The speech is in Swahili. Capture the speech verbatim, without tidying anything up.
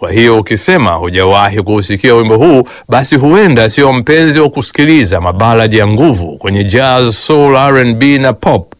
Kwa hiyo ukisema hujawahi kuusikia wimbo huu, basi huenda sio mpenzi wa kusikiliza mabaladi ya nguvu kwenye jazz, soul, R and B na pop.